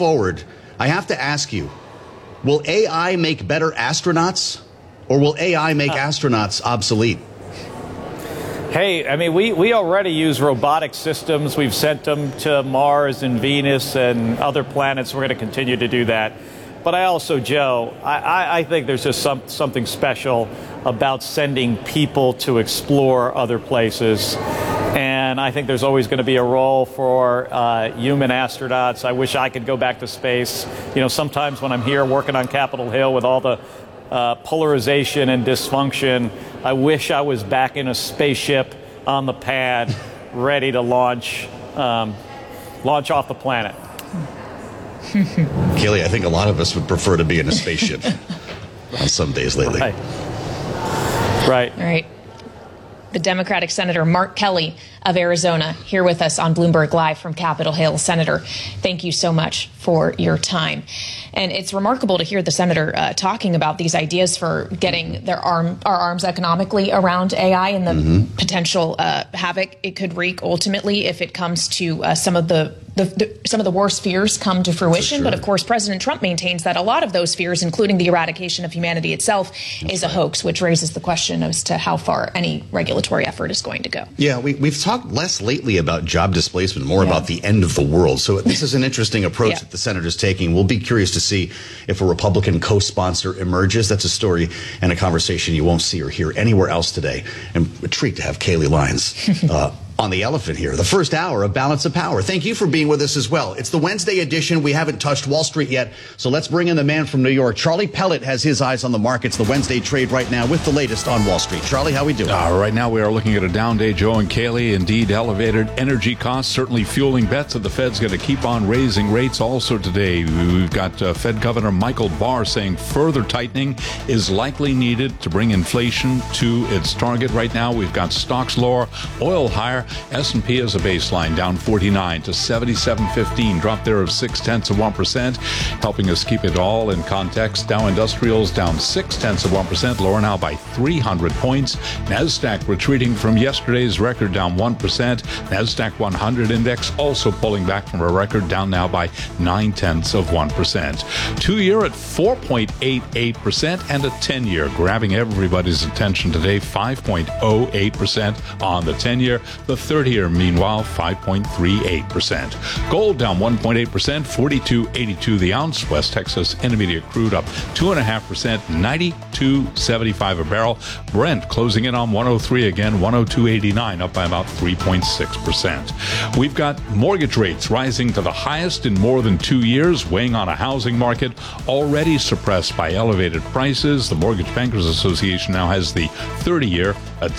forward, I have to ask you, will AI make better astronauts, or will AI make astronauts obsolete? Hey, I mean, we already use robotic systems. We've sent them to Mars and Venus and other planets. We're going to continue to do that. But I also, Joe, I think there's just something special about sending people to explore other places. And I think there's always going to be a role for human astronauts. I wish I could go back to space. You know, sometimes when I'm here working on Capitol Hill with all the polarization and dysfunction, I wish I was back in a spaceship on the pad, ready to launch off the planet. Kayleigh, I think a lot of us would prefer to be in a spaceship on some days lately. Right. All right. The Democratic Senator Mark Kelly of Arizona here with us on Bloomberg Live from Capitol Hill. Senator, thank you so much for your time. And it's remarkable to hear the senator talking about these ideas for getting our arms economically around AI and the potential havoc it could wreak ultimately if it comes to some of the worst fears come to fruition. Sure. But of course, President Trump maintains that a lot of those fears, including the eradication of humanity itself, is a hoax, which raises the question as to how far any regulatory effort is going to go. Yeah, we've talked less lately about job displacement, more about the end of the world. So this is an interesting approach that the senator's taking. We'll be curious to see if a Republican co-sponsor emerges. That's a story and a conversation you won't see or hear anywhere else today. And a treat to have Kayleigh Lines on the elephant here. The first hour of Balance of Power. Thank you for being with us as well. It's the Wednesday edition. We haven't touched Wall Street yet, so let's bring in the man from New York. Charlie Pellet has his eyes on the markets, the Wednesday trade right now with the latest on Wall Street. Charlie, how we doing? Right now we are looking at a down day, Joe and Kayleigh. Indeed, elevated energy costs certainly fueling bets that the Fed's going to keep on raising rates. Also today, we've got Fed Governor Michael Barr saying further tightening is likely needed to bring inflation to its target. Right now, we've got stocks lower, oil higher. S&P as a baseline down 49 to 77.15, drop there of 0.6%, helping us keep it all in context. Dow Industrials down 0.6%, lower now by 300 points. NASDAQ retreating from yesterday's record, down 1%. NASDAQ 100 index also pulling back from a record, down now by 0.9%. 2-year at 4.88% and a 10-year grabbing everybody's attention today, 5.08% on the 10-year. The 30-year, meanwhile, 5.38%. Gold down 1.8%, 42.82 the ounce. West Texas Intermediate crude up 2.5%, 92.75 a barrel. Brent closing in on 103 again, 102.89, up by about 3.6%. We've got mortgage rates rising to the highest in more than 2 years, weighing on a housing market already suppressed by elevated prices. The Mortgage Bankers Association now has the 30-year at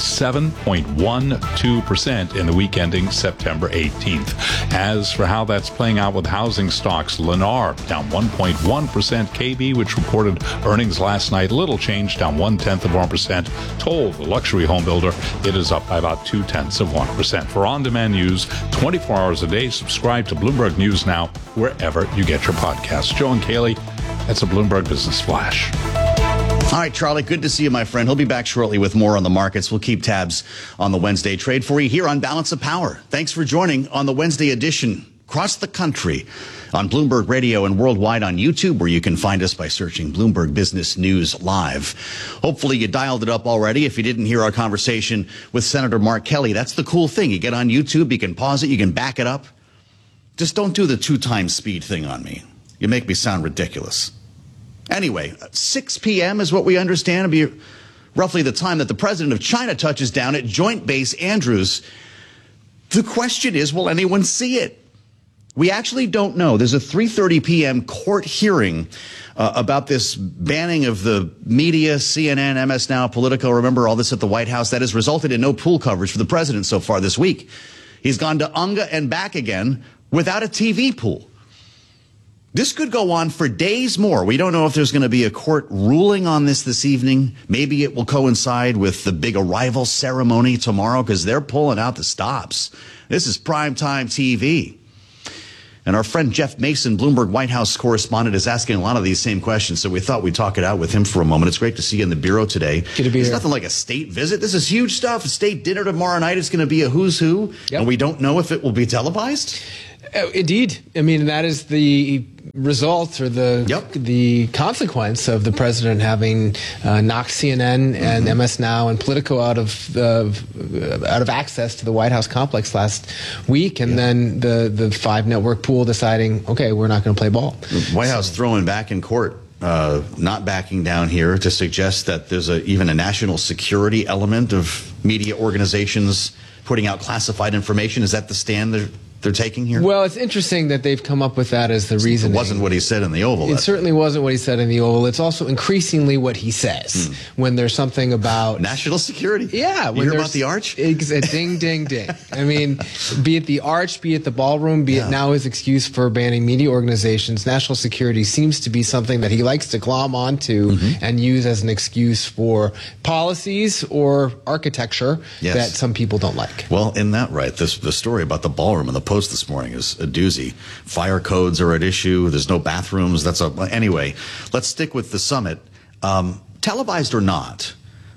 7.12% in the week ending September 18th. As for how that's playing out with housing stocks, Lennar down 1.1%. KB, which reported earnings last night, little change, down 0.1%. Toll, the luxury home builder, it is up by about 0.2%. For on-demand news, 24 hours a day, subscribe to Bloomberg News Now wherever you get your podcasts. Joe and Kayleigh, that's a Bloomberg Business Flash. All right, Charlie, good to see you, my friend. He'll be back shortly with more on the markets. We'll keep tabs on the Wednesday trade for you here on Balance of Power. Thanks for joining on the Wednesday edition across the country on Bloomberg Radio and worldwide on YouTube, where you can find us by searching Bloomberg Business News Live. Hopefully you dialed it up already. If you didn't hear our conversation with Senator Mark Kelly, that's the cool thing. You get on YouTube, you can pause it, you can back it up. Just don't do the 2x speed thing on me. You make me sound ridiculous. Anyway, 6 p.m. is what we understand to be roughly the time that the president of China touches down at Joint Base Andrews. The question is, will anyone see it? We actually don't know. There's a 3:30 p.m. court hearing about this banning of the media, CNN, MS Now, Politico. Remember all this at the White House? That has resulted in no pool coverage for the president so far this week. He's gone to Unga and back again without a TV pool. This could go on for days more. We don't know if there's going to be a court ruling on this evening. Maybe it will coincide with the big arrival ceremony tomorrow because they're pulling out the stops. This is primetime TV. And our friend Jeff Mason, Bloomberg White House correspondent, is asking a lot of these same questions, so we thought we'd talk it out with him for a moment. It's great to see you in the bureau today. Good to be It's here. nothing like a state visit. This is huge stuff. A state dinner tomorrow night is going to be a who's who, and we don't know if it will be televised. Indeed. I mean, that is the result or the consequence of the president having knocked CNN and MS Now and Politico out of access to the White House complex last week, and then the 5 network pool deciding, okay, we're not going to play ball. The White House throwing back in court, not backing down here to suggest that there's even a national security element of media organizations putting out classified information. Is that the stand they're taking here? Well, it's interesting that they've come up with that as the reason. It wasn't what he said in the Oval. It certainly wasn't what he said in the Oval. It's also increasingly what he says when there's something about national security. Yeah. You hear about the Arch? Ding, ding, ding. I mean, be it the Arch, be it the ballroom, be it now his excuse for banning media organizations, national security seems to be something that he likes to glom onto and use as an excuse for policies or architecture that some people don't like. Well, in that right, the story about the ballroom and the Post this morning is a doozy. Fire codes are at issue. There's no bathrooms. Anyway, let's stick with the summit. Televised or not,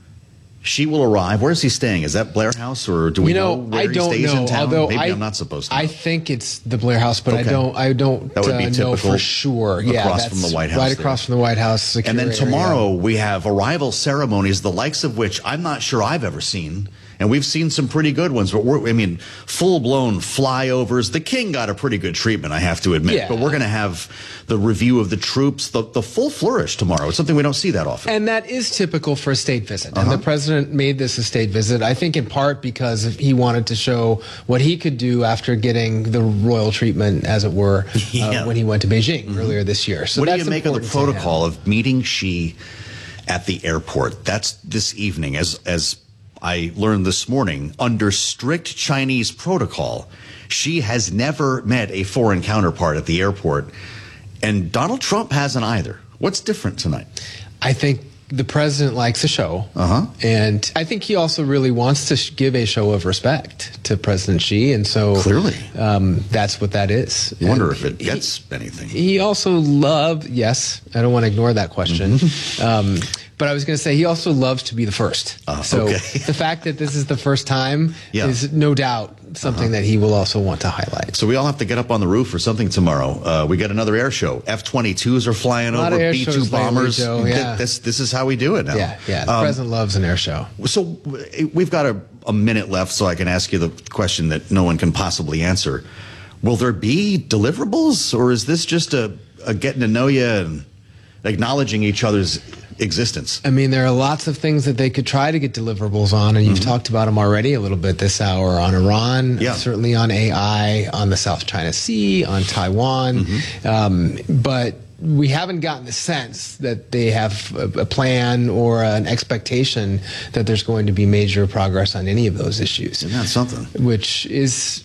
she will arrive. Where is he staying? Is that Blair House, or do we know where he stays in town? Although maybe I'm not supposed to know. I think it's the Blair House, but I don't that would be know for sure. Across from the White House. Right across from the White House. And then tomorrow we have arrival ceremonies, the likes of which I'm not sure I've ever seen. And we've seen some pretty good ones, but full-blown flyovers. The king got a pretty good treatment, I have to admit. Yeah. But we're going to have the review of the troops, the full flourish tomorrow. It's something we don't see that often. And that is typical for a state visit. And the president made this a state visit, I think in part because he wanted to show what he could do after getting the royal treatment, as it were, when he went to Beijing earlier this year. So what do you make of the protocol of meeting Xi at the airport? That's this evening, as I learned this morning, under strict Chinese protocol, Xi has never met a foreign counterpart at the airport, and Donald Trump hasn't either. What's different tonight? I think the president likes a show, and I think he also really wants to give a show of respect to President Xi, and so clearly that's what that is. I wonder if it gets anything. He also yes, I don't want to ignore that question. But I was going to say he also loves to be the first. The fact that this is the first time is no doubt something that he will also want to highlight. So we all have to get up on the roof or something tomorrow. We got another air show. F-22s are flying over, B-2 bombers. This is how we do it now. Yeah. The president loves an air show. So we've got a minute left, so I can ask you the question that no one can possibly answer. Will there be deliverables, or is this just a getting to know you and acknowledging each other's existence? I mean, there are lots of things that they could try to get deliverables on, and you've talked about them already a little bit this hour, on Iran, certainly on AI, on the South China Sea, on Taiwan. But we haven't gotten the sense that they have a plan or an expectation that there's going to be major progress on any of those issues. Isn't that something? Which is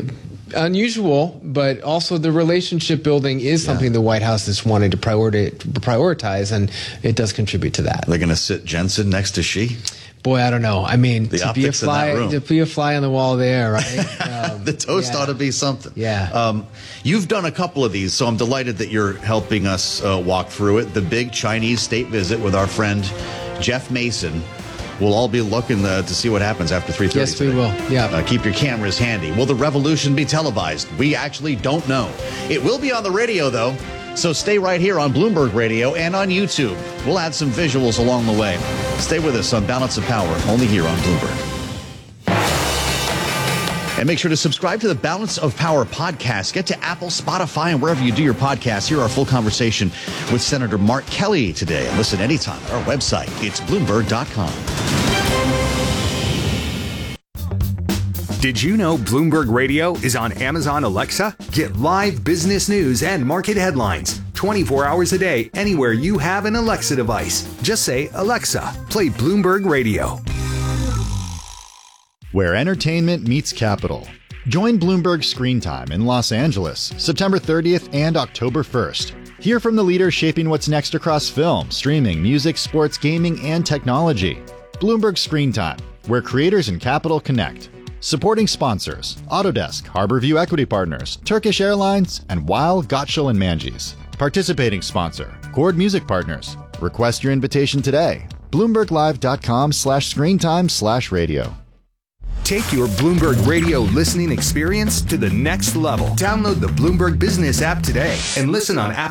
unusual, but also the relationship building is something the White House is wanting to prioritize, and it does contribute to that. Are they going to sit Jensen next to Xi? Boy, I don't know. I mean, to be a fly on the wall there, right? The toast ought to be something. Yeah. You've done a couple of these, so I'm delighted that you're helping us walk through it. The big Chinese state visit with our friend Jeff Mason. We'll all be looking to see what happens after 3:30. Yes, we will. Yeah. Keep your cameras handy. Will the revolution be televised? We actually don't know. It will be on the radio, though. So stay right here on Bloomberg Radio and on YouTube. We'll add some visuals along the way. Stay with us on Balance of Power, only here on Bloomberg. And make sure to subscribe to the Balance of Power podcast. Get to Apple, Spotify, and wherever you do your podcasts. Hear our full conversation with Senator Mark Kelly today. And listen anytime at our website. It's Bloomberg.com. Did you know Bloomberg Radio is on Amazon Alexa? Get live business news and market headlines 24 hours a day anywhere you have an Alexa device. Just say, Alexa, play Bloomberg Radio. Where entertainment meets capital. Join Bloomberg Screen Time in Los Angeles, September 30th and October 1st. Hear from the leaders shaping what's next across film, streaming, music, sports, gaming, and technology. Bloomberg Screen Time, where creators and capital connect. Supporting sponsors, Autodesk, Harborview Equity Partners, Turkish Airlines, and Weil, Gotshal & Manges. Participating sponsor, Chord Music Partners. Request your invitation today. BloombergLive.com/screentime/radio. Take your Bloomberg Radio listening experience to the next level. Download the Bloomberg Business app today and listen on Apple